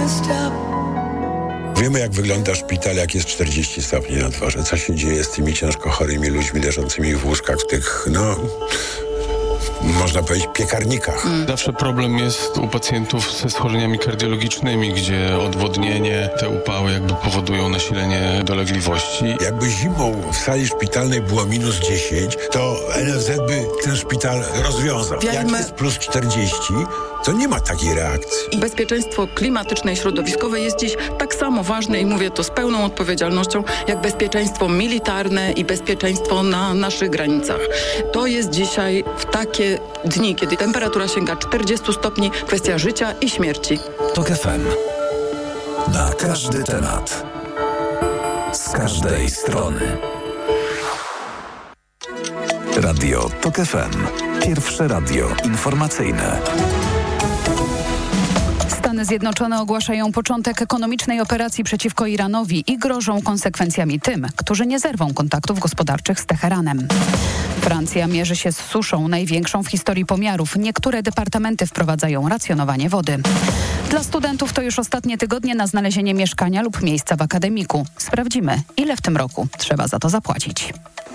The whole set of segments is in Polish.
Wiemy, jak wygląda szpital, jak jest 40 stopni na dworze. Co się dzieje z tymi ciężko chorymi ludźmi leżącymi w łóżkach, w tych, można powiedzieć, piekarnikach. Zawsze problem jest u pacjentów ze schorzeniami kardiologicznymi, gdzie odwodnienie, te upały jakby powodują nasilenie dolegliwości. Jakby zimą w sali szpitalnej było minus 10, to NFZ by ten szpital rozwiązał. Jak jest plus 40, to nie ma takiej reakcji. Bezpieczeństwo klimatyczne i środowiskowe jest dziś tak samo ważne i mówię to z pełną odpowiedzialnością, jak bezpieczeństwo militarne i bezpieczeństwo na naszych granicach. To jest dzisiaj w takie dni, kiedy temperatura sięga 40 stopni, kwestia życia i śmierci. TOK FM. Na każdy temat. Z każdej strony. Radio TOK FM. Pierwsze radio informacyjne. Stany Zjednoczone ogłaszają początek ekonomicznej operacji przeciwko Iranowi i grożą konsekwencjami tym, którzy nie zerwą kontaktów gospodarczych z Teheranem. Francja mierzy się z suszą, największą w historii pomiarów. Niektóre departamenty wprowadzają racjonowanie wody. Dla studentów to już ostatnie tygodnie na znalezienie mieszkania lub miejsca w akademiku. Sprawdzimy, ile w tym roku trzeba za to zapłacić.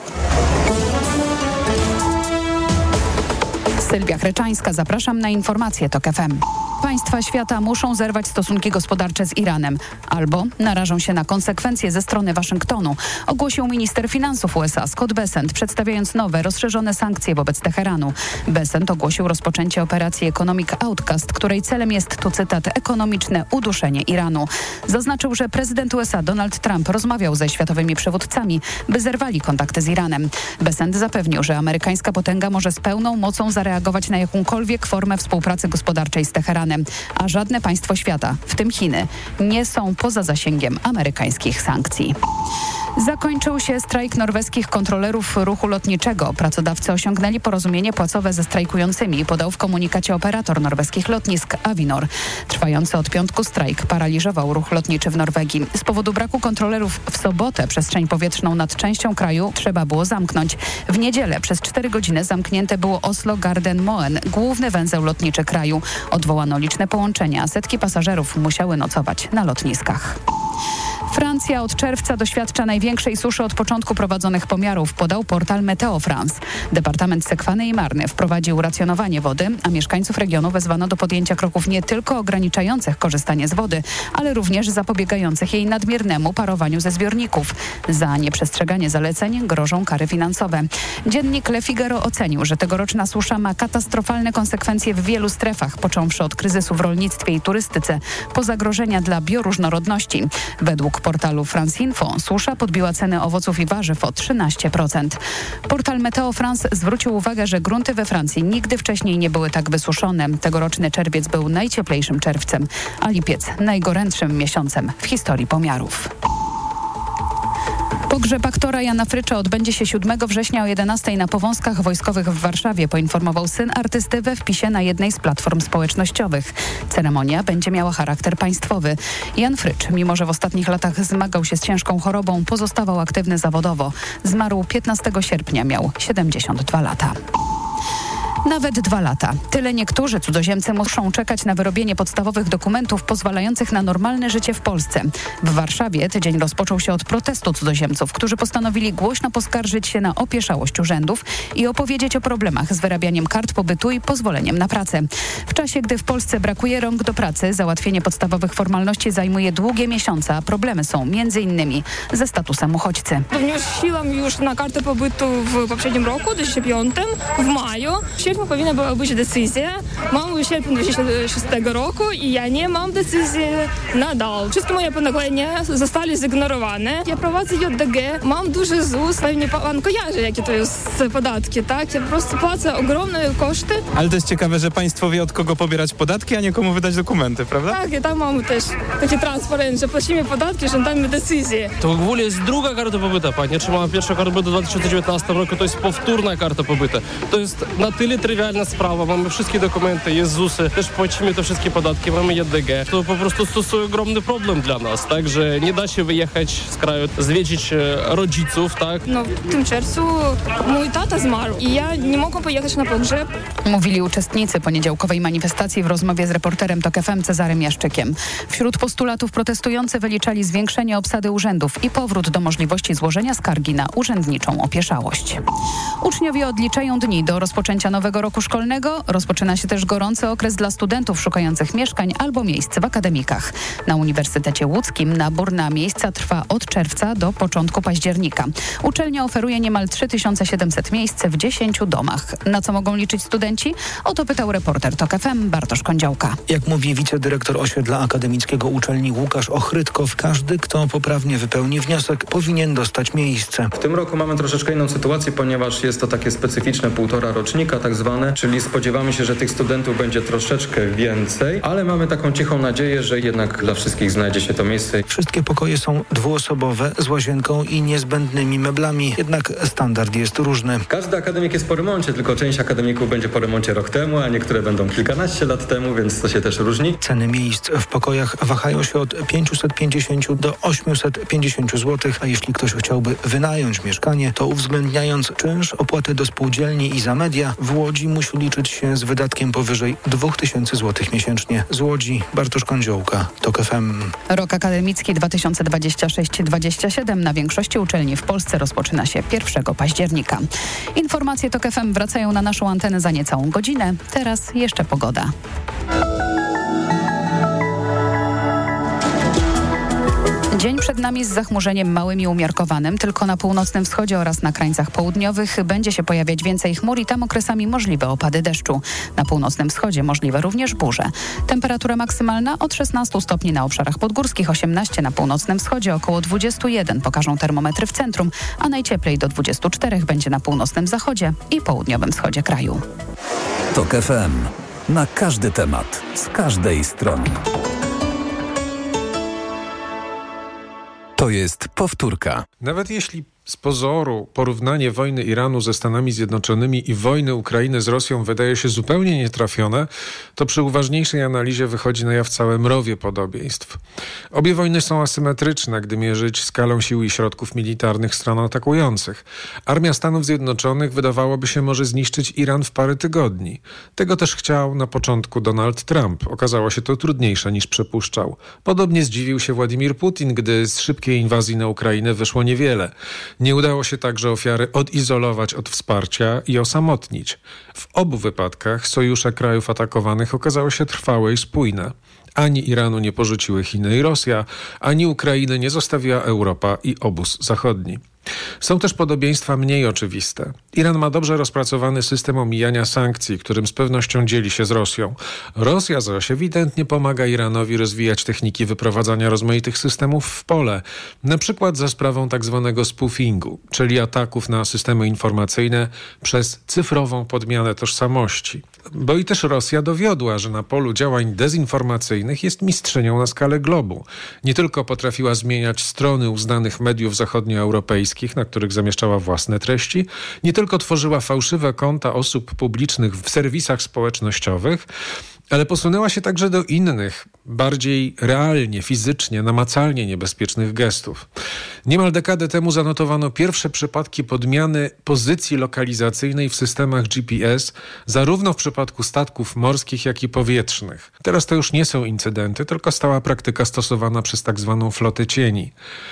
Sylwia Chreczańska, zapraszam na informacje TOK FM. Państwa świata muszą zerwać stosunki gospodarcze z Iranem albo narażą się na konsekwencje ze strony Waszyngtonu, ogłosił minister finansów USA Scott Bessent, przedstawiając nowe, rozszerzone sankcje wobec Teheranu. Bessent ogłosił rozpoczęcie operacji Economic Outcast, której celem jest, tu cytat, ekonomiczne uduszenie Iranu. Zaznaczył, że prezydent USA Donald Trump rozmawiał ze światowymi przywódcami, by zerwali kontakty z Iranem. Bessent zapewnił, że amerykańska potęga może z pełną mocą zareagować na jakąkolwiek formę współpracy gospodarczej z Teheranem, a żadne państwo świata, w tym Chiny, nie są poza zasięgiem amerykańskich sankcji. Zakończył się strajk norweskich kontrolerów ruchu lotniczego. Pracodawcy osiągnęli porozumienie płacowe ze strajkującymi, podał w komunikacie operator norweskich lotnisk Avinor. Trwający od piątku strajk paraliżował ruch lotniczy w Norwegii. Z powodu braku kontrolerów w sobotę przestrzeń powietrzną nad częścią kraju trzeba było zamknąć. W niedzielę przez 4 godziny zamknięte było Oslo-Gardermoen, główny węzeł lotniczy kraju. Odwołano liczne połączenia, a setki pasażerów musiały nocować na lotniskach. Francja od czerwca doświadcza największej suszy od początku prowadzonych pomiarów, podał portal Meteo France. Departament Sekwany i Marny wprowadził racjonowanie wody, a mieszkańców regionu wezwano do podjęcia kroków nie tylko ograniczających korzystanie z wody, ale również zapobiegających jej nadmiernemu parowaniu ze zbiorników. Za nieprzestrzeganie zaleceń grożą kary finansowe. Dziennik Le Figaro ocenił, że tegoroczna susza ma katastrofalne konsekwencje w wielu strefach, począwszy od kryzysu w rolnictwie i turystyce, po zagrożenia dla bioróżnorodności. Według portalu France Info susza podbiła ceny owoców i warzyw o 13%. Portal Meteo France zwrócił uwagę, że grunty we Francji nigdy wcześniej nie były tak wysuszone. Tegoroczny czerwiec był najcieplejszym czerwcem, a lipiec najgorętszym miesiącem w historii pomiarów. Pogrzeb aktora Jana Frycza odbędzie się 7 września o 11 na Powązkach Wojskowych w Warszawie, poinformował syn artysty we wpisie na jednej z platform społecznościowych. Ceremonia będzie miała charakter państwowy. Jan Frycz, mimo że w ostatnich latach zmagał się z ciężką chorobą, pozostawał aktywny zawodowo. Zmarł 15 sierpnia, miał 72 lata. Nawet 2 lata. Tyle niektórzy cudzoziemcy muszą czekać na wyrobienie podstawowych dokumentów pozwalających na normalne życie w Polsce. W Warszawie tydzień rozpoczął się od protestu cudzoziemców, którzy postanowili głośno poskarżyć się na opieszałość urzędów i opowiedzieć o problemach z wyrabianiem kart pobytu i pozwoleniem na pracę. W czasie, gdy w Polsce brakuje rąk do pracy, załatwienie podstawowych formalności zajmuje długie miesiące, a problemy są m.in. ze statusem uchodźcy. Wnosiłam już na kartę pobytu w poprzednim roku, 2005, w maju. W sierpniu powinna była być decyzja. Mam sierpień 2006 roku i ja nie mam decyzji nadal. Wszystkie moje ponaglenia zostały zignorowane. Ja prowadzę JDG, mam duży ZUS, pewnie pan kojarzy, jakie to jest podatki, tak? Ja po prostu płacę ogromne koszty. Ale to jest ciekawe, że państwo wie, od kogo pobierać podatki, a nie komu wydać dokumenty, prawda? Tak, i tam mamy też taki transparent, że płacimy podatki, żądamy decyzji. To w ogóle jest druga karta pobytu, pani. Otrzymała pierwsza karta pobytu w 2019 roku, to jest powtórna karta pobytu. To jest na tyle tyle trywialna sprawa, mamy wszystkie dokumenty, jest ZUS-y, też płacimy te wszystkie podatki, mamy JDG. To po prostu jest ogromny problem dla nas, tak, że nie da się wyjechać z kraju, zwiedzić rodziców, tak. No w tym czerwcu mój tata zmarł i ja nie mogłam pojechać na pogrzeb. Mówili uczestnicy poniedziałkowej manifestacji w rozmowie z reporterem TOK FM Cezarym Jaszczykiem. Wśród postulatów protestujący wyliczali zwiększenie obsady urzędów i powrót do możliwości złożenia skargi na urzędniczą opieszałość. Uczniowie odliczają dni do rozpoczęcia nowego roku szkolnego. Rozpoczyna się też gorący okres dla studentów szukających mieszkań albo miejsc w akademikach. Na Uniwersytecie Łódzkim nabór na miejsca trwa od czerwca do początku października. Uczelnia oferuje niemal 3700 miejsc w 10 domach. Na co mogą liczyć studenci? O to pytał reporter TOK FM Bartosz Kądziałka. Jak mówi wicedyrektor osiedla akademickiego uczelni Łukasz Ochrytkow, każdy, kto poprawnie wypełni wniosek, powinien dostać miejsce. W tym roku mamy troszeczkę inną sytuację, ponieważ jest to takie specyficzne 1,5 rocznika tak zwane, czyli spodziewamy się, że tych studentów będzie troszeczkę więcej, ale mamy taką cichą nadzieję, że jednak dla wszystkich znajdzie się to miejsce. Wszystkie pokoje są dwuosobowe, z łazienką i niezbędnymi meblami, jednak standard jest różny. Każdy akademik jest po remoncie, tylko część akademików będzie po remoncie rok temu, a niektóre będą kilkanaście lat temu, więc to się też różni. Ceny miejsc w pokojach wahają się od 550 do 850 zł, a jeśli ktoś chciałby wynająć mieszkanie, to uwzględniając czynsz, opłatę do spółdzielni i za media, w Łodzi musi liczyć się z wydatkiem powyżej 2000 zł miesięcznie. Z Łodzi Bartosz Kądziałka, TOK FM. Rok akademicki 2026-27 na większości uczelni w Polsce rozpoczyna się 1 października. Informacje TOK FM wracają na naszą antenę za niecałą godzinę. Teraz jeszcze pogoda. Dzień przed nami z zachmurzeniem małym i umiarkowanym. Tylko na północnym wschodzie oraz na krańcach południowych będzie się pojawiać więcej chmur i tam okresami możliwe opady deszczu. Na północnym wschodzie możliwe również burze. Temperatura maksymalna od 16 stopni na obszarach podgórskich, 18 na północnym wschodzie, około 21 pokażą termometry w centrum, a najcieplej do 24 będzie na północnym zachodzie i południowym wschodzie kraju. TOK FM. Na każdy temat, z każdej strony. To jest powtórka. Nawet jeśli z pozoru porównanie wojny Iranu ze Stanami Zjednoczonymi i wojny Ukrainy z Rosją wydaje się zupełnie nietrafione, to przy uważniejszej analizie wychodzi na jaw całe mrowie podobieństw. Obie wojny są asymetryczne, gdy mierzyć skalą sił i środków militarnych stron atakujących. Armia Stanów Zjednoczonych wydawałoby się może zniszczyć Iran w parę tygodni. Tego też chciał na początku Donald Trump. Okazało się to trudniejsze niż przypuszczał. Podobnie zdziwił się Władimir Putin, gdy z szybkiej inwazji na Ukrainę wyszło niewiele. Nie udało się także ofiary odizolować od wsparcia i osamotnić. W obu wypadkach sojusze krajów atakowanych okazały się trwałe i spójne. Ani Iranu nie porzuciły Chiny i Rosja, ani Ukrainy nie zostawiła Europa i obóz zachodni. Są też podobieństwa mniej oczywiste. Iran ma dobrze rozpracowany system omijania sankcji, którym z pewnością dzieli się z Rosją. Rosja zaś ewidentnie pomaga Iranowi rozwijać techniki wyprowadzania rozmaitych systemów w pole, na przykład za sprawą tzw. spoofingu, czyli ataków na systemy informacyjne przez cyfrową podmianę tożsamości. Bo i też Rosja dowiodła, że na polu działań dezinformacyjnych jest mistrzynią na skalę globu. Nie tylko potrafiła zmieniać strony uznanych mediów zachodnioeuropejskich, na których zamieszczała własne treści, nie tylko tworzyła fałszywe konta osób publicznych w serwisach społecznościowych, ale posunęła się także do innych, bardziej realnie, fizycznie, namacalnie niebezpiecznych gestów. Niemal dekadę temu zanotowano pierwsze przypadki podmiany pozycji lokalizacyjnej w systemach GPS, zarówno w przypadku statków morskich, jak i powietrznych. Teraz to już nie są incydenty, tylko stała praktyka stosowana przez tak zwaną flotę cieni.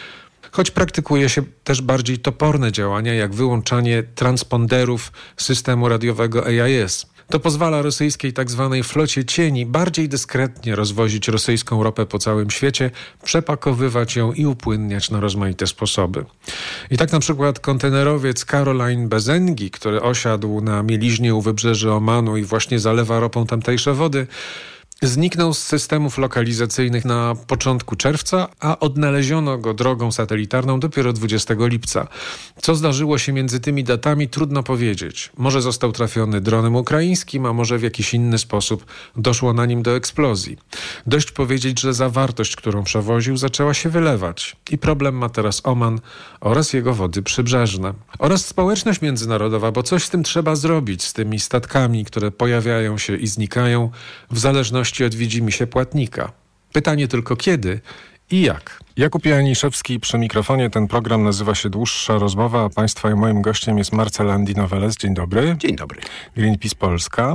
Choć praktykuje się też bardziej toporne działania, jak wyłączanie transponderów systemu radiowego AIS. To pozwala rosyjskiej tzw. flocie cieni bardziej dyskretnie rozwozić rosyjską ropę po całym świecie, przepakowywać ją i upłynniać na rozmaite sposoby. I tak na przykład kontenerowiec Caroline Bezengi, który osiadł na mieliźnie u wybrzeży Omanu i właśnie zalewa ropą tamtejsze wody, Zniknął z systemów lokalizacyjnych na początku czerwca, a odnaleziono go drogą satelitarną dopiero 20 lipca. Co zdarzyło się między tymi datami, trudno powiedzieć. Może został trafiony dronem ukraińskim, a może w jakiś inny sposób doszło na nim do eksplozji. Dość powiedzieć, że zawartość, którą przewoził, zaczęła się wylewać. I problem ma teraz Oman oraz jego wody przybrzeżne. Oraz społeczność międzynarodowa, bo coś z tym trzeba zrobić, z tymi statkami, które pojawiają się i znikają w zależności od widzimisię płatnika. Pytanie tylko kiedy i jak. Jakub Janiszewski przy mikrofonie. Ten program nazywa się Dłuższa Rozmowa, a Państwa i moim gościem jest Marcel Andino-Velez. Dzień dobry. Dzień dobry. Greenpeace Polska.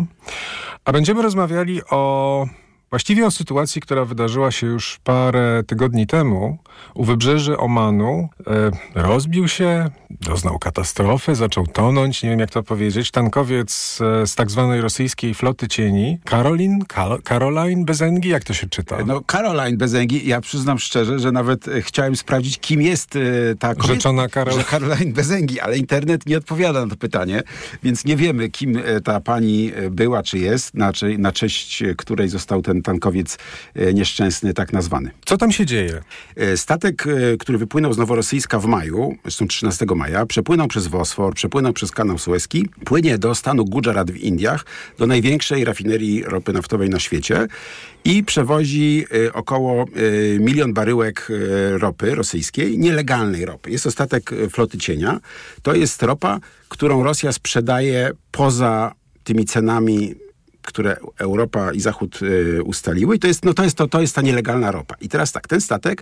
A będziemy rozmawiali właściwie o sytuacji, która wydarzyła się już parę tygodni temu. U wybrzeży Omanu rozbił się, doznał katastrofy, zaczął tonąć, nie wiem jak to powiedzieć, tankowiec z tak zwanej rosyjskiej floty cieni. Caroline Bezengi, jak to się czyta? No, Caroline Bezengi, ja przyznam szczerze, że nawet chciałem sprawdzić, kim jest ta kobieta. Rzeczona Caroline Bezengi, ale internet nie odpowiada na to pytanie, więc nie wiemy, kim ta pani była, czy jest, na cześć której został ten tankowiec nieszczęsny tak nazwany. Co tam się dzieje? Statek, który wypłynął z Noworosyjska w maju, zresztą 13 maja, przepłynął przez Bosfor, przepłynął przez kanał Suezki, płynie do stanu Gujarat w Indiach, do największej rafinerii ropy naftowej na świecie i przewozi około 1 milion baryłek ropy rosyjskiej, nielegalnej ropy. Jest to statek floty cienia. To jest ropa, którą Rosja sprzedaje poza tymi cenami, które Europa i Zachód ustaliły. I to jest ta nielegalna ropa. I teraz tak, ten statek,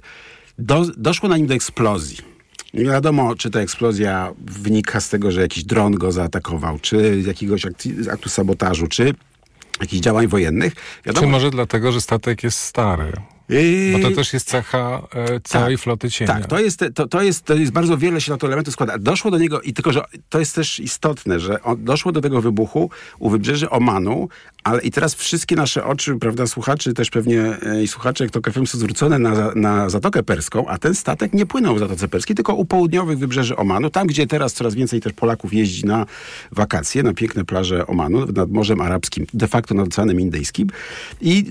doszło na nim do eksplozji. Nie wiadomo, czy ta eksplozja wynika z tego, że jakiś dron go zaatakował, czy z jakiegoś aktu sabotażu, czy jakichś działań wojennych. Czy może dlatego, że statek jest stary? Bo to też jest cecha całej floty cienia. Tak, to jest bardzo wiele się na to elementów składa. Doszło do niego, i tylko, że to jest też istotne, że doszło do tego wybuchu u wybrzeży Omanu, ale i teraz wszystkie nasze oczy, prawda, słuchaczy też pewnie i słuchacze TOK FM są zwrócone na Zatokę Perską, a ten statek nie płynął w Zatoce Perskiej, tylko u południowych wybrzeży Omanu, tam gdzie teraz coraz więcej też Polaków jeździ na wakacje, na piękne plaże Omanu, nad Morzem Arabskim, de facto nad Oceanem Indyjskim i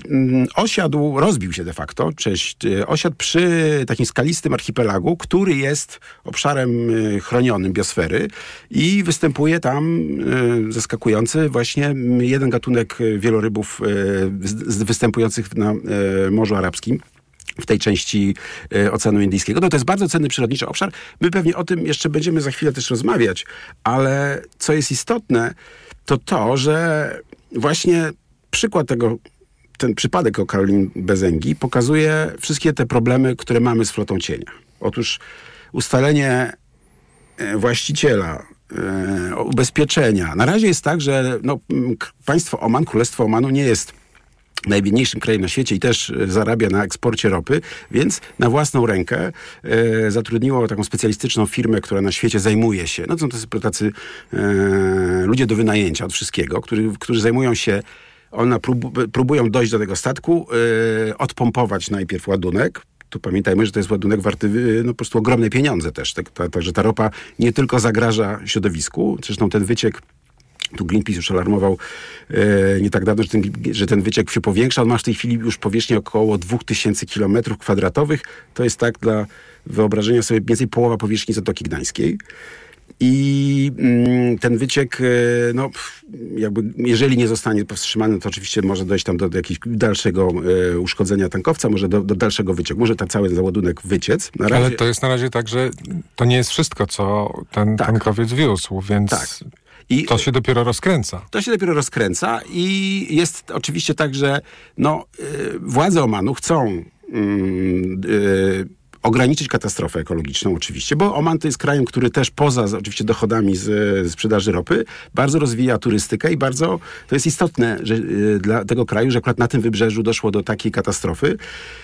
rozbił się de facto, osiadł przy takim skalistym archipelagu, który jest obszarem chronionym biosfery i występuje tam zaskakujący właśnie jeden gatunek wielorybów występujących na Morzu Arabskim, w tej części Oceanu Indyjskiego. No to jest bardzo cenny przyrodniczy obszar. My pewnie o tym jeszcze będziemy za chwilę też rozmawiać, ale co jest istotne, to, że właśnie ten przypadek o Caroline Bezengi pokazuje wszystkie te problemy, które mamy z flotą cienia. Otóż ustalenie właściciela, ubezpieczenia. Na razie jest tak, że państwo Oman, Królestwo Omanu nie jest najbiedniejszym krajem na świecie i też zarabia na eksporcie ropy, więc na własną rękę zatrudniło taką specjalistyczną firmę, która na świecie zajmuje się, są to tacy ludzie do wynajęcia od wszystkiego, którzy zajmują się, próbują dojść do tego statku, odpompować najpierw ładunek. Tu pamiętajmy, że to jest ładunek warty po prostu ogromne pieniądze też. Także ta ropa nie tylko zagraża środowisku, zresztą ten wyciek, tu Greenpeace już alarmował nie tak dawno, że ten wyciek się powiększa. On ma w tej chwili już powierzchnię około 2000 km². To jest tak dla wyobrażenia sobie mniej więcej połowa powierzchni Zatoki Gdańskiej. I ten wyciek, jeżeli nie zostanie powstrzymany, to oczywiście może dojść tam do jakiegoś dalszego uszkodzenia tankowca, może do dalszego wycieku. Może cały załadunek wyciec. Ale to jest na razie tak, że to nie jest wszystko, co ten tankowiec wiózł, więc... Tak. To się dopiero rozkręca. To się dopiero rozkręca i jest oczywiście tak, że władze Omanu chcą ograniczyć katastrofę ekologiczną oczywiście, bo Oman to jest krajem, który też poza oczywiście dochodami z sprzedaży ropy bardzo rozwija turystykę i bardzo to jest istotne że, dla tego kraju, że akurat na tym wybrzeżu doszło do takiej katastrofy.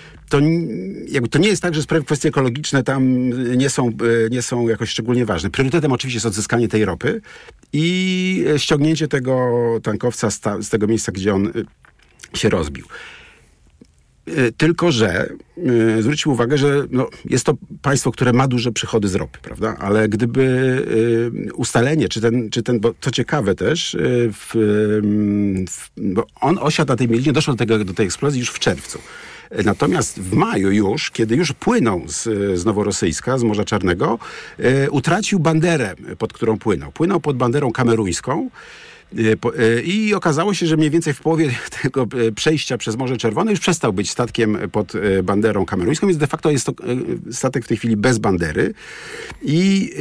To nie jest tak, że kwestie ekologiczne tam nie są jakoś szczególnie ważne. Priorytetem oczywiście jest odzyskanie tej ropy i ściągnięcie tego tankowca z tego miejsca, gdzie on się rozbił. Tylko że zwróćmy uwagę, że jest to państwo, które ma duże przychody z ropy, prawda? Ale gdyby ustalenie, czy ten, bo co ciekawe też, bo on osiadł na tej mieliźnie, doszło do tej eksplozji już w czerwcu. Natomiast w maju już, kiedy już płynął z Noworosyjska, z Morza Czarnego, utracił banderę, pod którą płynął. Płynął pod banderą kameruńską, i okazało się, że mniej więcej w połowie tego przejścia przez Morze Czerwone już przestał być statkiem pod banderą kameruńską, więc de facto jest to statek w tej chwili bez bandery. I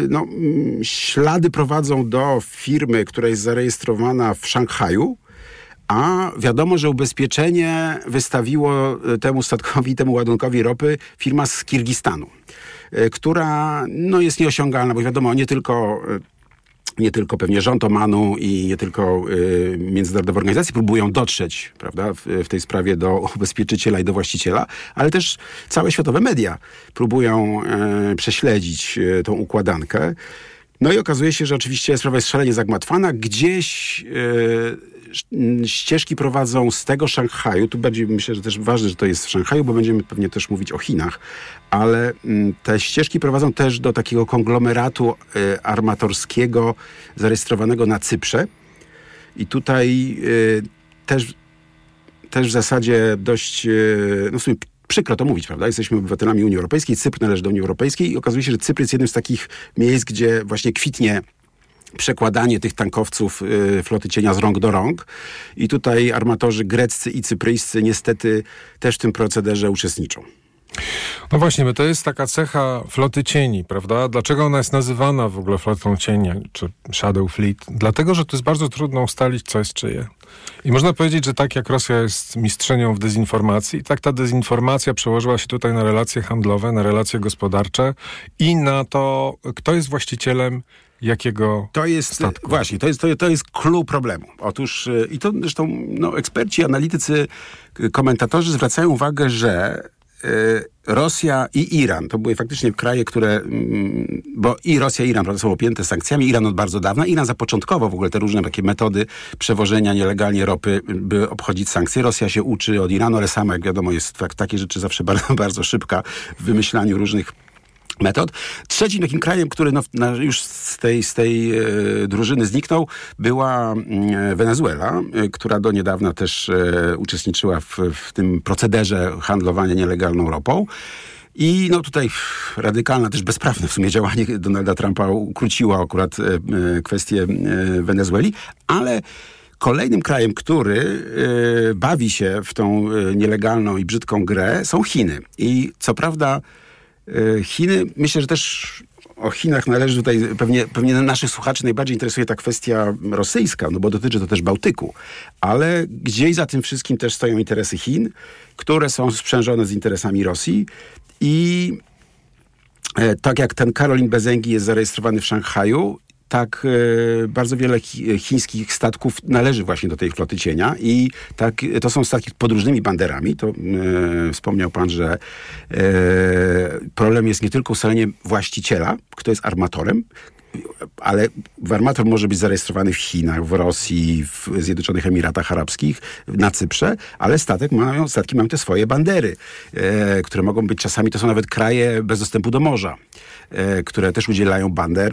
ślady prowadzą do firmy, która jest zarejestrowana w Szanghaju, a wiadomo, że ubezpieczenie wystawiło temu statkowi, temu ładunkowi ropy firma z Kirgistanu, która jest nieosiągalna, bo wiadomo, nie tylko pewnie rząd Omanu i nie tylko międzynarodowe organizacje próbują dotrzeć, prawda, w tej sprawie do ubezpieczyciela i do właściciela, ale też całe światowe media próbują prześledzić tą układankę. No i okazuje się, że oczywiście sprawa jest szalenie zagmatwana. Gdzieś ścieżki prowadzą z tego Szanghaju. Tu bardziej myślę, że też ważne, że to jest w Szanghaju, bo będziemy pewnie też mówić o Chinach. Ale te ścieżki prowadzą też do takiego konglomeratu armatorskiego zarejestrowanego na Cyprze. I tutaj też w zasadzie dość, w sumie przykro to mówić, prawda? Jesteśmy obywatelami Unii Europejskiej, Cypr należy do Unii Europejskiej i okazuje się, że Cypr jest jednym z takich miejsc, gdzie właśnie kwitnie przekładanie tych tankowców floty cienia z rąk do rąk. I tutaj armatorzy greccy i cypryjscy niestety też w tym procederze uczestniczą. No właśnie, bo to jest taka cecha floty cieni, prawda? Dlaczego ona jest nazywana w ogóle flotą cienia, czy Shadow Fleet? Dlatego, że to jest bardzo trudno ustalić, co jest czyje. I można powiedzieć, że tak jak Rosja jest mistrzynią w dezinformacji, tak ta dezinformacja przełożyła się tutaj na relacje handlowe, na relacje gospodarcze i na to, kto jest właścicielem jakiego statku. Właśnie, to jest clue problemu. Otóż, i to zresztą eksperci, analitycy, komentatorzy zwracają uwagę, że Rosja i Iran, to były faktycznie kraje, które, bo i Rosja i Iran, prawda, są opięte sankcjami, Iran od bardzo dawna. Iran zapoczątkował w ogóle te różne takie metody przewożenia nielegalnie ropy, by obchodzić sankcje. Rosja się uczy od Iranu, ale sama, jak wiadomo, jest takie rzeczy zawsze bardzo, bardzo szybka w wymyślaniu różnych metod. Trzecim takim krajem, który już z tej drużyny zniknął, była Wenezuela, która do niedawna też uczestniczyła w tym procederze handlowania nielegalną ropą. I tutaj radykalne, też bezprawne w sumie działanie Donalda Trumpa ukróciło akurat kwestię Wenezueli, ale kolejnym krajem, który bawi się w tą nielegalną i brzydką grę, są Chiny. I co prawda Chiny, myślę, że też o Chinach należy tutaj, pewnie naszych słuchaczy najbardziej interesuje ta kwestia rosyjska, bo dotyczy to też Bałtyku. Ale gdzieś za tym wszystkim też stoją interesy Chin, które są sprzężone z interesami Rosji i tak jak ten Karolin Bezengi jest zarejestrowany w Szanghaju, tak bardzo wiele chińskich statków należy właśnie do tej floty cienia i tak, to są statki pod różnymi banderami. To wspomniał pan, że problem jest nie tylko ustalenie właściciela, kto jest armatorem, ale armator może być zarejestrowany w Chinach, w Rosji, w Zjednoczonych Emiratach Arabskich, na Cyprze, ale statki mają te swoje bandery, które mogą być czasami, to są nawet kraje bez dostępu do morza, które też udzielają bander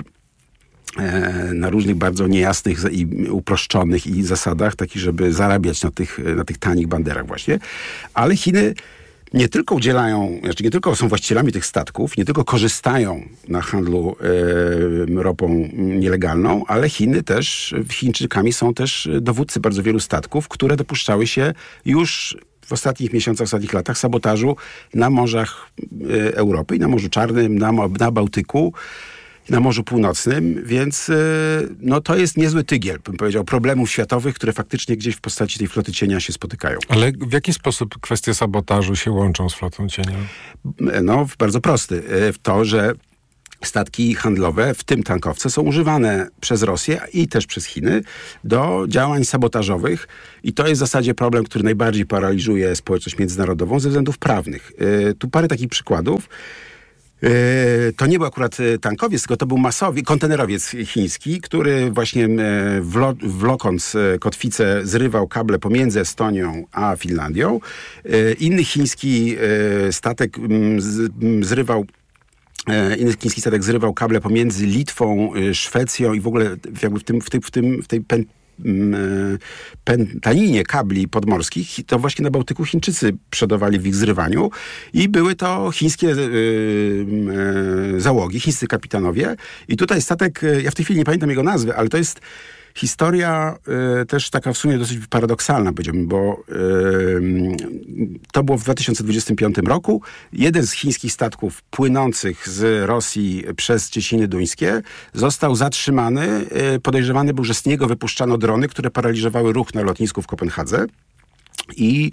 na różnych bardzo niejasnych i uproszczonych i zasadach, takich, żeby zarabiać na tych tanich banderach właśnie. Ale Chiny nie tylko nie tylko są właścicielami tych statków, nie tylko korzystają na handlu ropą nielegalną, ale Chińczykami są też dowódcy bardzo wielu statków, które dopuszczały się już w ostatnich miesiącach, w ostatnich latach sabotażu na morzach Europy i na Morzu Czarnym, na Bałtyku, na Morzu Północnym, więc to jest niezły tygiel, bym powiedział, problemów światowych, które faktycznie gdzieś w postaci tej floty cienia się spotykają. Ale w jaki sposób kwestie sabotażu się łączą z flotą cienia? W bardzo prosty. W to, że statki handlowe, w tym tankowce, są używane przez Rosję i też przez Chiny do działań sabotażowych i to jest w zasadzie problem, który najbardziej paraliżuje społeczność międzynarodową ze względów prawnych. Tu parę takich przykładów. To nie był akurat tankowiec, tylko to był kontenerowiec chiński, który właśnie wlokąc kotwicę zrywał kable pomiędzy Estonią a Finlandią. Inny chiński statek zrywał kable pomiędzy Litwą, Szwecją i w ogóle jakby w tej pętlaninie kabli podmorskich. To właśnie na Bałtyku Chińczycy przodowali w ich zrywaniu i były to chińskie załogi, chińscy kapitanowie. I tutaj statek, ja w tej chwili nie pamiętam jego nazwy, ale to jest historia też taka w sumie dosyć paradoksalna, powiedziałbym, bo to było w 2025 roku. Jeden z chińskich statków płynących z Rosji przez Cieśniny Duńskie został zatrzymany. Podejrzewany był, że z niego wypuszczano drony, które paraliżowały ruch na lotnisku w Kopenhadze. I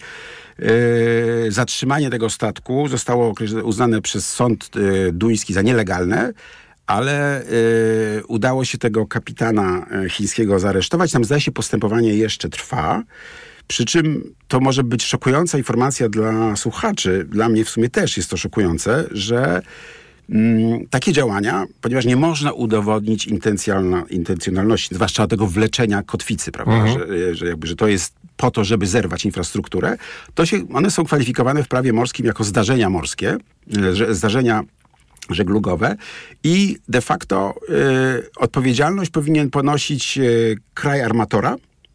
zatrzymanie tego statku zostało uznane przez sąd duński za nielegalne, ale udało się tego kapitana chińskiego zaaresztować. Tam zdaje się postępowanie jeszcze trwa. Przy czym to może być szokująca informacja dla słuchaczy. Dla mnie w sumie też jest to szokujące, że takie działania, ponieważ nie można udowodnić intencjonalności, zwłaszcza tego wleczenia kotwicy, prawda? Że to jest po to, żeby zerwać infrastrukturę, one są kwalifikowane w prawie morskim jako zdarzenia morskie, zdarzenia żeglugowe i de facto odpowiedzialność powinien ponosić kraj armatora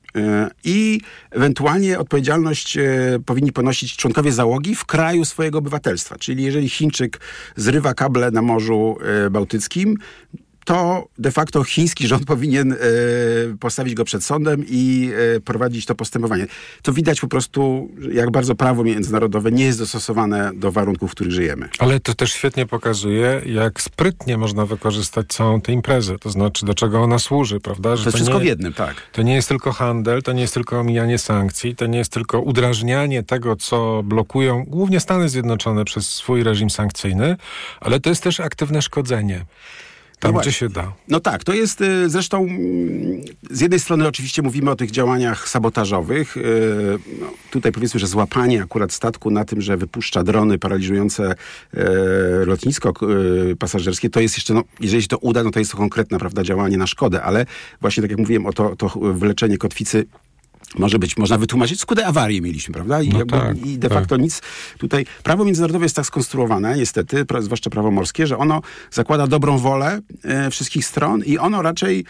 i ewentualnie odpowiedzialność powinni ponosić członkowie załogi w kraju swojego obywatelstwa. Czyli jeżeli Chińczyk zrywa kable na Morzu Bałtyckim, to de facto chiński rząd powinien postawić go przed sądem i prowadzić to postępowanie. To widać po prostu, jak bardzo prawo międzynarodowe nie jest dostosowane do warunków, w których żyjemy. Ale to też świetnie pokazuje, jak sprytnie można wykorzystać całą tę imprezę. To znaczy, do czego ona służy, prawda? Że to jest wszystko w jednym, tak. To nie jest tylko handel, to nie jest tylko omijanie sankcji, to nie jest tylko udrażnianie tego, co blokują głównie Stany Zjednoczone przez swój reżim sankcyjny, ale to jest też aktywne szkodzenie. Tam, gdzie się da. No tak, to jest zresztą z jednej strony oczywiście mówimy o tych działaniach sabotażowych. Tutaj powiedzmy, że złapanie akurat statku na tym, że wypuszcza drony paraliżujące lotnisko pasażerskie, to jest jeszcze, jeżeli się to uda, to jest to konkretne, prawda, działanie na szkodę, ale właśnie tak jak mówiłem o to wleczenie kotwicy można wytłumaczyć, skutę awarii mieliśmy, prawda? I de facto nic tutaj... Prawo międzynarodowe jest tak skonstruowane, niestety, zwłaszcza prawo morskie, że ono zakłada dobrą wolę wszystkich stron i ono raczej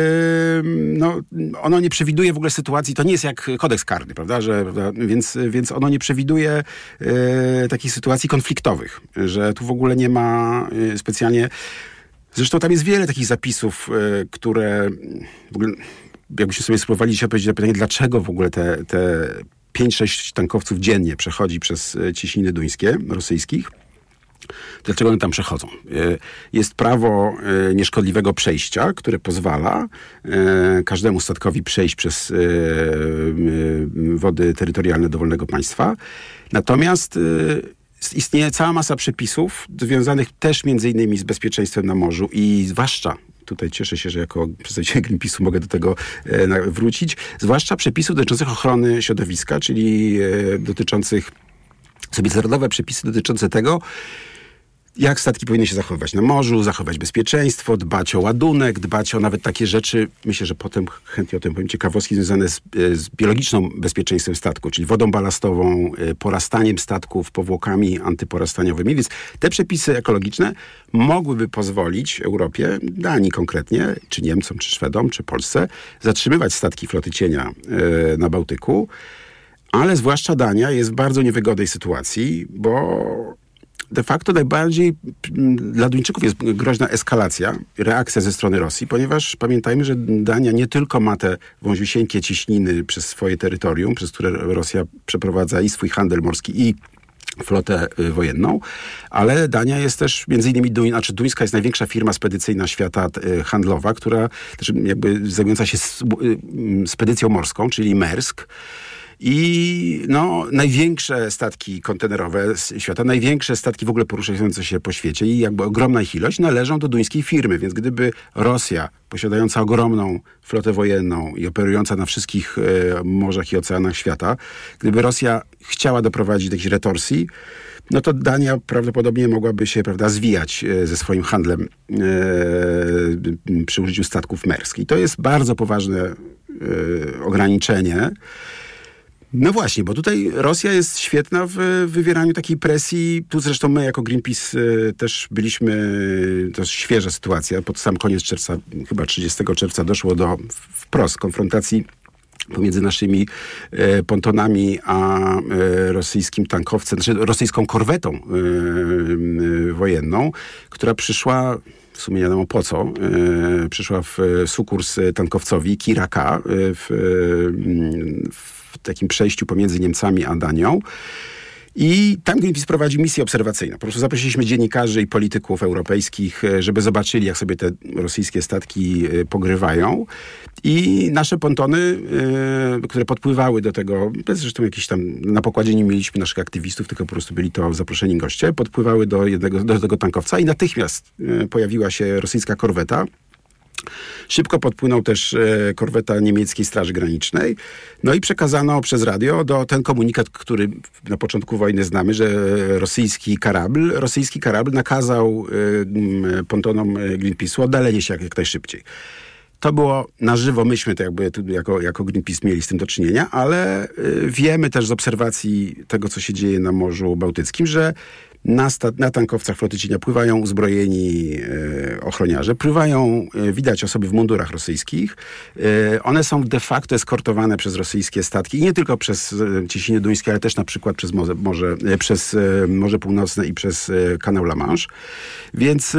ono nie przewiduje w ogóle sytuacji, to nie jest jak kodeks karny, prawda? Więc ono nie przewiduje takich sytuacji konfliktowych, że tu w ogóle nie ma specjalnie... Zresztą tam jest wiele takich zapisów, które w ogóle... Jakbyśmy sobie spróbowali dzisiaj odpowiedzieć na pytanie, dlaczego w ogóle te 5-6 tankowców dziennie przechodzi przez Cieśniny Duńskie rosyjskich, dlaczego one tam przechodzą? Jest prawo nieszkodliwego przejścia, które pozwala każdemu statkowi przejść przez wody terytorialne dowolnego państwa. Natomiast istnieje cała masa przepisów związanych też między innymi z bezpieczeństwem na morzu i zwłaszcza tutaj cieszę się, że jako przedstawiciel Greenpeace'u mogę do tego wrócić. Zwłaszcza przepisów dotyczących ochrony środowiska, czyli międzynarodowe przepisy dotyczące tego, jak statki powinny się zachowywać na morzu, zachować bezpieczeństwo, dbać o ładunek, dbać o nawet takie rzeczy, myślę, że potem chętnie o tym powiem, ciekawostki związane z biologicznym bezpieczeństwem statku, czyli wodą balastową, porastaniem statków, powłokami antyporastaniowymi. Więc te przepisy ekologiczne mogłyby pozwolić Europie, Danii konkretnie, czy Niemcom, czy Szwedom, czy Polsce, zatrzymywać statki floty cienia na Bałtyku, ale zwłaszcza Dania jest w bardzo niewygodnej sytuacji, bo de facto najbardziej dla Duńczyków jest groźna eskalacja, reakcja ze strony Rosji, ponieważ pamiętajmy, że Dania nie tylko ma te wąziusieńkie cieśniny przez swoje terytorium, przez które Rosja przeprowadza i swój handel morski, i flotę wojenną, ale Dania jest też między innymi duńska jest największa firma spedycyjna świata handlowa, która też jakby zajmująca się spedycją morską, czyli Maersk. i największe statki kontenerowe świata, największe statki w ogóle poruszające się po świecie i jakby ogromna ich ilość należą do duńskiej firmy, więc gdyby Rosja, posiadająca ogromną flotę wojenną i operująca na wszystkich morzach i oceanach świata, gdyby Rosja chciała doprowadzić do jakiejś retorsji, no to Dania prawdopodobnie mogłaby się, zwijać ze swoim handlem przy użyciu statków Maersk. I to jest bardzo poważne ograniczenie. No właśnie, bo tutaj Rosja jest świetna w wywieraniu takiej presji. Tu zresztą my jako Greenpeace też byliśmy, to jest świeża sytuacja, pod sam koniec czerwca, chyba 30 czerwca doszło do wprost konfrontacji pomiędzy naszymi pontonami a rosyjskim tankowcem, znaczy rosyjską korwetą wojenną, która przyszła, w sumie nie wiadomo po co, przyszła w sukurs tankowcowi Kira-K w takim przejściu pomiędzy Niemcami a Danią. I tam Greenpeace prowadzi misję obserwacyjną. Po prostu zaprosiliśmy dziennikarzy i polityków europejskich, żeby zobaczyli, jak sobie te rosyjskie statki pogrywają. I nasze pontony, które podpływały do tego, zresztą jakieś tam, na pokładzie nie mieliśmy naszych aktywistów, tylko po prostu byli to zaproszeni goście, podpływały do tego tankowca i natychmiast pojawiła się rosyjska korweta. Szybko podpłynął też korweta niemieckiej Straży Granicznej. No i przekazano przez radio ten komunikat, który na początku wojny znamy, że rosyjski karabl nakazał pontonom Greenpeace'u oddalenie się jak najszybciej. To było na żywo, myśmy to jakby jako Greenpeace mieli z tym do czynienia, ale wiemy też z obserwacji tego, co się dzieje na Morzu Bałtyckim, że na tankowcach floty cienia pływają uzbrojeni ochroniarze, widać osoby w mundurach rosyjskich. One są de facto eskortowane przez rosyjskie statki i nie tylko przez Cieśniny Duńskie, ale też na przykład przez Morze Północne i przez kanał La Manche. Więc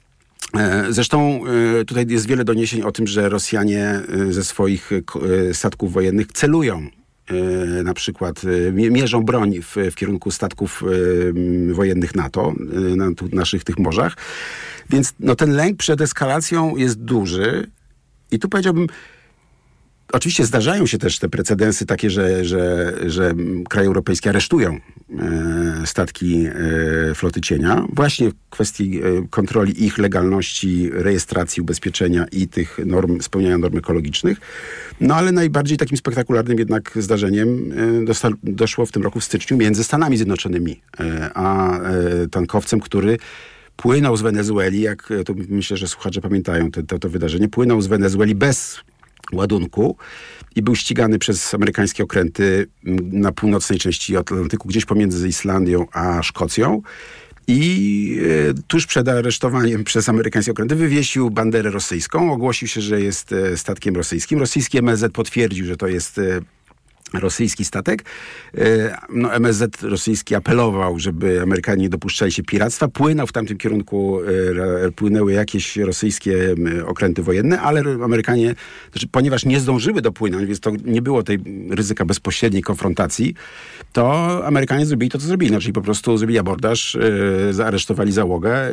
zresztą tutaj jest wiele doniesień o tym, że Rosjanie ze swoich statków wojennych celują na przykład mierzą broń w kierunku statków wojennych NATO na naszych tych morzach. Więc ten lęk przed eskalacją jest duży. I tu powiedziałbym, oczywiście zdarzają się też te precedensy takie, że kraje europejskie aresztują statki floty cienia właśnie w kwestii kontroli ich legalności, rejestracji, ubezpieczenia i tych norm, spełniania norm ekologicznych. No ale najbardziej takim spektakularnym jednak zdarzeniem doszło w tym roku w styczniu między Stanami Zjednoczonymi a tankowcem, który płynął z Wenezueli, jak to myślę, że słuchacze pamiętają to wydarzenie, płynął z Wenezueli bez ładunku i był ścigany przez amerykańskie okręty na północnej części Atlantyku, gdzieś pomiędzy Islandią a Szkocją. I tuż przed aresztowaniem przez amerykańskie okręty wywiesił banderę rosyjską, ogłosił się, że jest statkiem rosyjskim. Rosyjski MSZ potwierdził, że to jest rosyjski statek. MSZ rosyjski apelował, żeby Amerykanie nie dopuszczali się piractwa. Płynął w tamtym kierunku, płynęły jakieś rosyjskie okręty wojenne, ale Amerykanie, ponieważ nie zdążyły dopłynąć, więc to nie było tej ryzyka bezpośredniej konfrontacji, to Amerykanie zrobili to, co zrobili. Czyli po prostu zrobili abordaż, zaaresztowali załogę,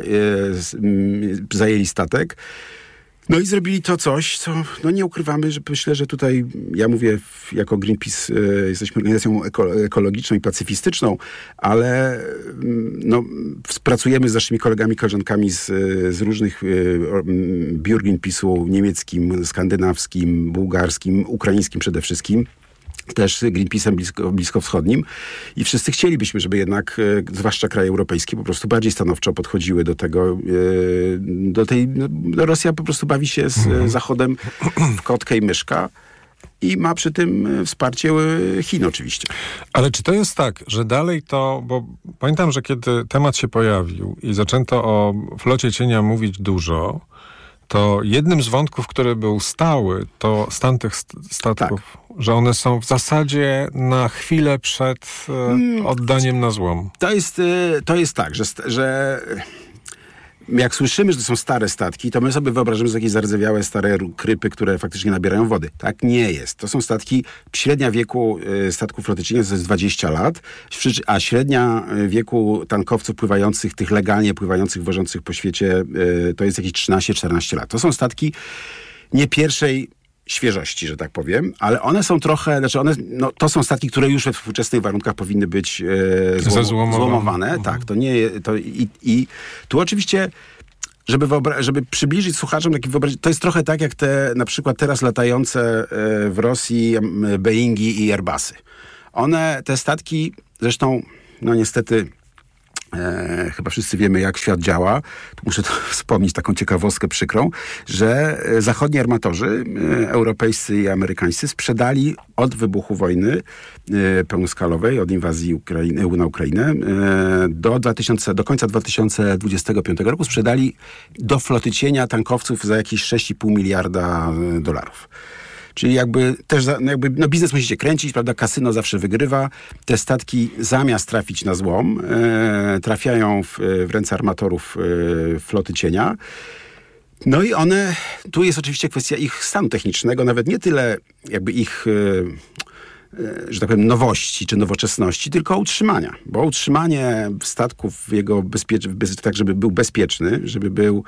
zajęli statek. No i zrobili to coś, co nie ukrywamy, że myślę, że tutaj, ja mówię jako Greenpeace, jesteśmy organizacją ekologiczną i pacyfistyczną, ale pracujemy z naszymi kolegami, koleżankami z różnych biur Greenpeace'u, niemieckim, skandynawskim, bułgarskim, ukraińskim przede wszystkim. Też Greenpeace'em bliskowschodnim i wszyscy chcielibyśmy, żeby jednak, zwłaszcza kraje europejskie, po prostu bardziej stanowczo podchodziły do tego, Rosja po prostu bawi się z Zachodem w kotkę i myszka i ma przy tym wsparcie Chin oczywiście. Ale czy to jest tak, że dalej bo pamiętam, że kiedy temat się pojawił i zaczęto o flocie cienia mówić dużo, to jednym z wątków, który był stały, to stan tych statków, tak, że one są w zasadzie na chwilę przed oddaniem na złom. To jest tak, że jak słyszymy, że to są stare statki, to my sobie wyobrażamy, że jakieś zardzewiałe stare krypy, które faktycznie nabierają wody. Tak nie jest. To są statki, średnia wieku statków floty cienia to jest 20 lat, a średnia wieku tankowców pływających, tych legalnie pływających, wożących po świecie, to jest jakieś 13-14 lat. To są statki nie pierwszej świeżości, że tak powiem, ale one są trochę, to są statki, które już we współczesnych warunkach powinny być złomowane. Tak, to nie, i tu oczywiście, żeby przybliżyć słuchaczom taki wyobraźnię, to jest trochę tak, jak te na przykład teraz latające w Rosji Boeingi i Airbusy. Te statki, zresztą, niestety, chyba wszyscy wiemy, jak świat działa. Tu muszę wspomnieć taką ciekawostkę przykrą, że zachodni armatorzy, europejscy i amerykańscy, sprzedali od wybuchu wojny pełnoskalowej, od inwazji na Ukrainę, do końca 2025 roku sprzedali do floty cienia tankowców za jakieś $6,5 miliarda. Czyli biznes musicie kręcić, prawda? Kasyno zawsze wygrywa. Te statki zamiast trafić na złom, trafiają w ręce armatorów floty cienia. No i tu jest oczywiście kwestia ich stanu technicznego, nawet nie tyle jakby ich, że tak powiem, nowości czy nowoczesności, tylko utrzymania. Bo utrzymanie statków tak, żeby był bezpieczny, żeby był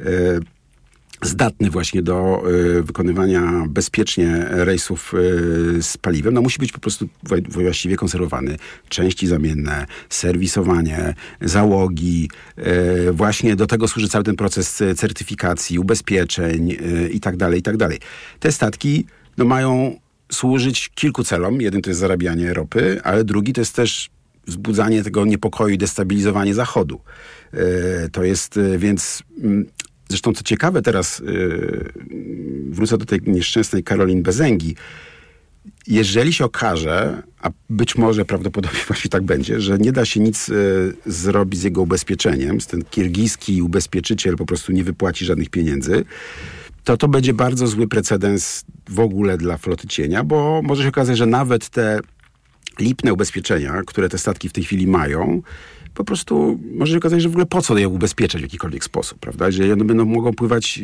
zdatny właśnie do wykonywania bezpiecznie rejsów z paliwem, musi być po prostu właściwie konserwowany. Części zamienne, serwisowanie, załogi, właśnie do tego służy cały ten proces certyfikacji, ubezpieczeń i tak dalej, i tak dalej. Te statki mają służyć kilku celom. Jeden to jest zarabianie ropy, ale drugi to jest też wzbudzanie tego niepokoju i destabilizowanie Zachodu. To jest więc... Zresztą co ciekawe teraz, wrócę do tej nieszczęsnej Caroline Bezengi, jeżeli się okaże, a być może prawdopodobnie właśnie tak będzie, że nie da się nic zrobić z jego ubezpieczeniem, ten kirgijski ubezpieczyciel po prostu nie wypłaci żadnych pieniędzy, to będzie bardzo zły precedens w ogóle dla floty cienia, bo może się okazać, że nawet te lipne ubezpieczenia, które te statki w tej chwili mają, po prostu może się okazać, że w ogóle po co je ubezpieczać w jakikolwiek sposób, prawda? Jeżeli one mogą pływać,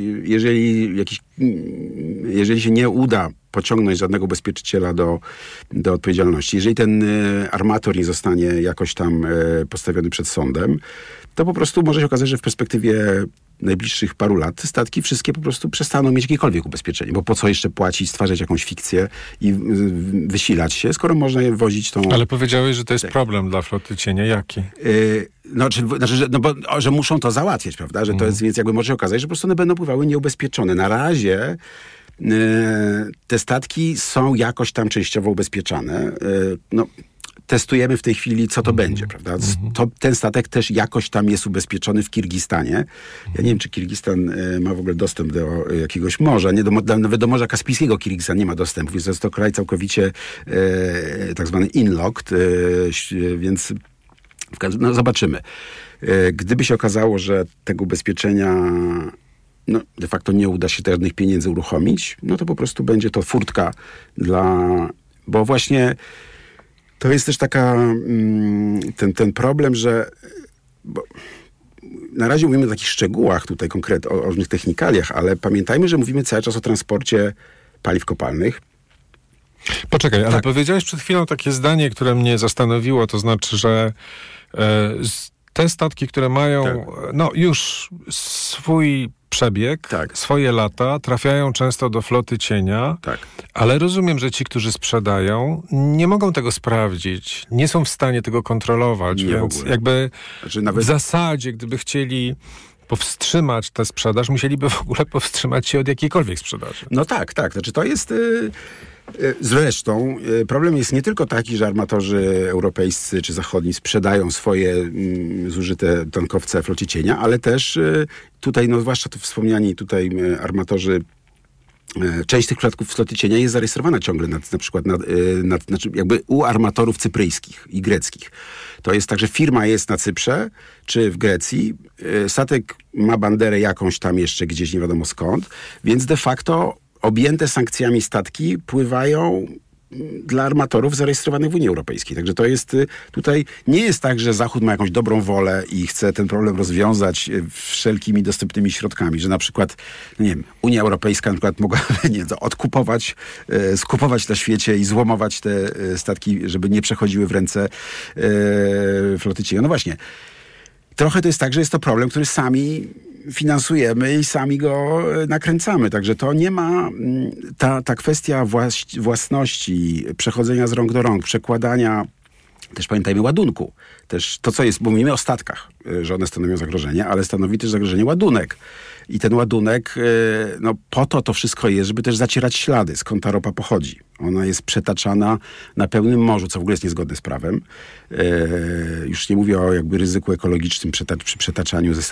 jeżeli się nie uda pociągnąć żadnego ubezpieczyciela do odpowiedzialności, jeżeli ten armator nie zostanie jakoś tam postawiony przed sądem, to po prostu może się okazać, że w perspektywie najbliższych paru lat te statki wszystkie po prostu przestaną mieć jakiekolwiek ubezpieczenie, bo po co jeszcze płacić, stwarzać jakąś fikcję i wysilać się, skoro można je wozić tą... Ale powiedziałeś, że to jest problem dla floty cienia. Jaki? Że muszą to załatwiać, prawda? Że to jest, więc jakby może się okazać, że po prostu one będą pływały nieubezpieczone. Na razie te statki są jakoś tam częściowo ubezpieczane. Testujemy w tej chwili, co to będzie, prawda? Ten statek też jakoś tam jest ubezpieczony w Kirgistanie. Ja nie wiem, czy Kirgistan ma w ogóle dostęp do jakiegoś morza. Nawet do Morza Kaspijskiego Kirgistan nie ma dostępu, więc to jest to kraj całkowicie tak zwany inlocked, więc zobaczymy. Gdyby się okazało, że tego ubezpieczenia de facto nie uda się żadnych pieniędzy uruchomić, to po prostu będzie to furtka bo właśnie to jest też ten problem, że na razie mówimy o takich szczegółach tutaj konkretnie, o różnych technikaliach, ale pamiętajmy, że mówimy cały czas o transporcie paliw kopalnych. Poczekaj, ale powiedziałeś przed chwilą takie zdanie, które mnie zastanowiło, to znaczy, że te statki, które mają już swój przebieg, swoje lata, trafiają często do floty cienia, ale rozumiem, że ci, którzy sprzedają, nie mogą tego sprawdzić, nie są w stanie tego kontrolować, więc jakby w zasadzie, gdyby chcieli powstrzymać tę sprzedaż, musieliby w ogóle powstrzymać się od jakiejkolwiek sprzedaży. Tak. Znaczy to jest... Zresztą problem jest nie tylko taki, że armatorzy europejscy czy zachodni sprzedają swoje zużyte tankowce flocie cienia, ale też tutaj, zwłaszcza to wspomniani tutaj armatorzy, część tych przypadków floty cienia jest zarejestrowana ciągle na przykład jakby u armatorów cypryjskich i greckich. To jest tak, że firma jest na Cyprze czy w Grecji, statek ma banderę jakąś tam jeszcze gdzieś, nie wiadomo skąd, więc de facto objęte sankcjami statki pływają dla armatorów zarejestrowanych w Unii Europejskiej. Także to jest tutaj, nie jest tak, że Zachód ma jakąś dobrą wolę i chce ten problem rozwiązać wszelkimi dostępnymi środkami, że na przykład, Unia Europejska na przykład mogłaby skupować na świecie i złomować te statki, żeby nie przechodziły w ręce floty cienia. No właśnie. trochę to jest tak, że jest to problem, który sami finansujemy i sami go nakręcamy. Także to nie ma... Ta kwestia własności, przechodzenia z rąk do rąk, przekładania, też pamiętajmy, ładunku. Też to, co jest, bo mówimy o statkach, że one stanowią zagrożenie, ale stanowi też zagrożenie ładunek. I ten ładunek, no po to wszystko jest, żeby też zacierać ślady, skąd ta ropa pochodzi. Ona jest przetaczana na pełnym morzu, co w ogóle jest niezgodne z prawem. Już nie mówię o jakby ryzyku ekologicznym przy przetaczaniu ze